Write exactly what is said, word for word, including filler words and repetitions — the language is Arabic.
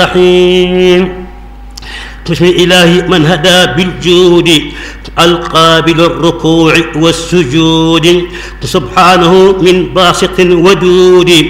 الرحيم. بسم الإله من هدى بالجود القابل الركوع والسجود، سبحانه من باسط ودود